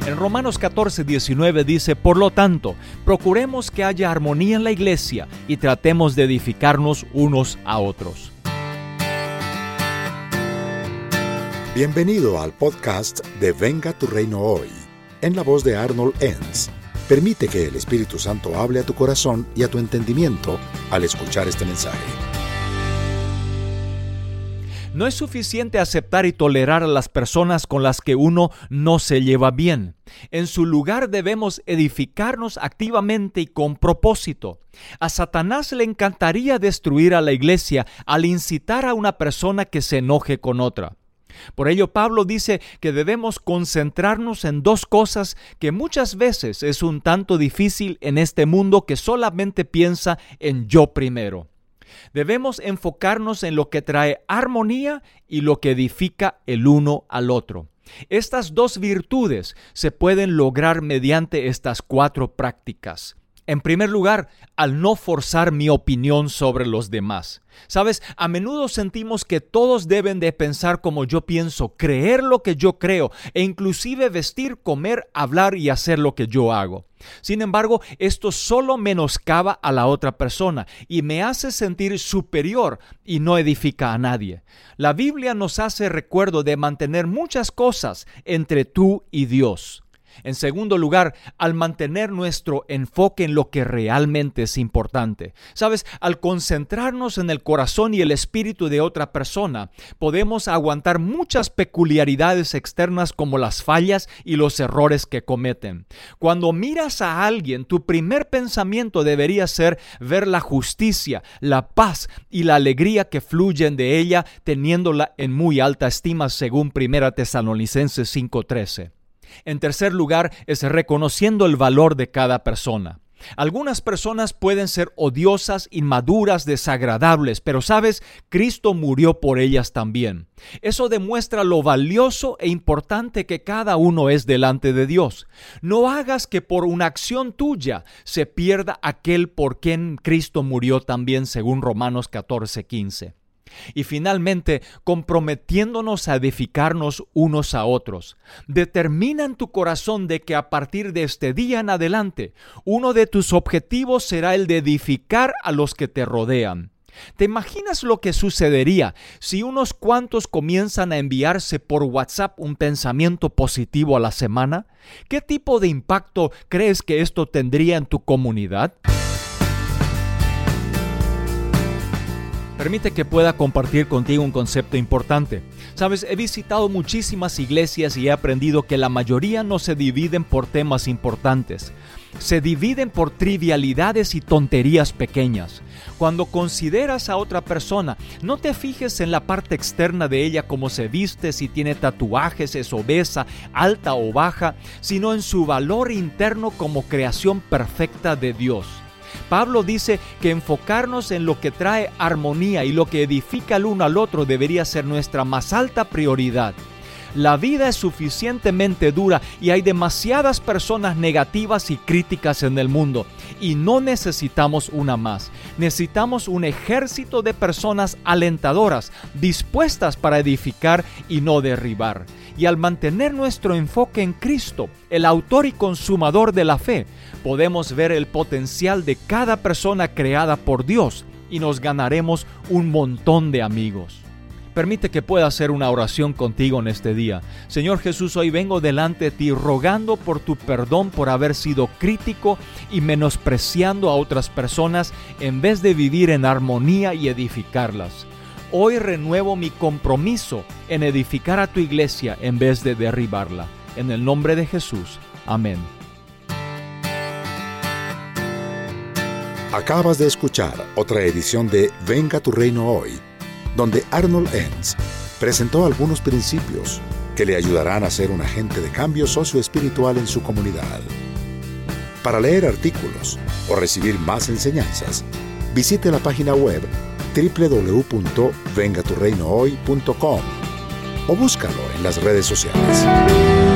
En Romanos 14:19 dice: por lo tanto, procuremos que haya armonía en la iglesia y tratemos de edificarnos unos a otros. Bienvenido al podcast de Venga tu Reino Hoy, en la voz de Arnold Enns. Permite que el Espíritu Santo hable a tu corazón y a tu entendimiento al escuchar este mensaje. No es suficiente aceptar y tolerar a las personas con las que uno no se lleva bien. En su lugar debemos edificarnos activamente y con propósito. A Satanás le encantaría destruir a la iglesia al incitar a una persona que se enoje con otra. Por ello, Pablo dice que debemos concentrarnos en dos cosas que muchas veces es un tanto difícil en este mundo que solamente piensa en yo primero. Debemos enfocarnos en lo que trae armonía y lo que edifica el uno al otro. Estas dos virtudes se pueden lograr mediante estas 4 prácticas. En primer lugar, al no forzar mi opinión sobre los demás. ¿Sabes? A menudo sentimos que todos deben de pensar como yo pienso, creer lo que yo creo e inclusive vestir, comer, hablar y hacer lo que yo hago. Sin embargo, esto solo menoscaba a la otra persona y me hace sentir superior y no edifica a nadie. La Biblia nos hace recuerdo de mantener muchas cosas entre tú y Dios. En segundo lugar, al mantener nuestro enfoque en lo que realmente es importante. ¿Sabes? Al concentrarnos en el corazón y el espíritu de otra persona, podemos aguantar muchas peculiaridades externas como las fallas y los errores que cometen. Cuando miras a alguien, tu primer pensamiento debería ser ver la justicia, la paz y la alegría que fluyen de ella, teniéndola en muy alta estima según 1 Tesalonicenses 5:13. En tercer lugar, es reconociendo el valor de cada persona. Algunas personas pueden ser odiosas, inmaduras, desagradables, pero ¿sabes? Cristo murió por ellas también. Eso demuestra lo valioso e importante que cada uno es delante de Dios. No hagas que por una acción tuya se pierda aquel por quien Cristo murió también, según Romanos 14:15. Y finalmente, comprometiéndonos a edificarnos unos a otros. Determina en tu corazón de que a partir de este día en adelante, uno de tus objetivos será el de edificar a los que te rodean. ¿Te imaginas lo que sucedería si unos cuantos comienzan a enviarse por WhatsApp un pensamiento positivo a la semana? ¿Qué tipo de impacto crees que esto tendría en tu comunidad? Permite que pueda compartir contigo un concepto importante. Sabes, he visitado muchísimas iglesias y he aprendido que la mayoría no se dividen por temas importantes. Se dividen por trivialidades y tonterías pequeñas. Cuando consideras a otra persona, no te fijes en la parte externa de ella, como se viste, si tiene tatuajes, es obesa, alta o baja, sino en su valor interno como creación perfecta de Dios. Pablo dice que enfocarnos en lo que trae armonía y lo que edifica el uno al otro debería ser nuestra más alta prioridad. La vida es suficientemente dura y hay demasiadas personas negativas y críticas en el mundo y no necesitamos una más. Necesitamos un ejército de personas alentadoras, dispuestas para edificar y no derribar. Y al mantener nuestro enfoque en Cristo, el autor y consumador de la fe, podemos ver el potencial de cada persona creada por Dios y nos ganaremos un montón de amigos. Permite que pueda hacer una oración contigo en este día. Señor Jesús, hoy vengo delante de ti rogando por tu perdón por haber sido crítico y menospreciando a otras personas en vez de vivir en armonía y edificarlas. Hoy renuevo mi compromiso en edificar a tu iglesia en vez de derribarla. En el nombre de Jesús. Amén. Acabas de escuchar otra edición de Venga tu Reino Hoy, donde Arnold Enns presentó algunos principios que le ayudarán a ser un agente de cambio socioespiritual en su comunidad. Para leer artículos o recibir más enseñanzas, visite la página web www.vengaturreinohoy.com o búscalo en las redes sociales.